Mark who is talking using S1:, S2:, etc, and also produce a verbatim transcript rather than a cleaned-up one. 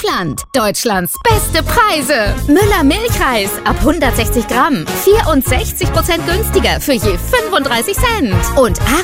S1: Kaufland. Deutschlands beste Preise. Müller Milchreis ab hundertsechzig Gramm. vierundsechzig Prozent günstiger für je fünfunddreißig Cent. Und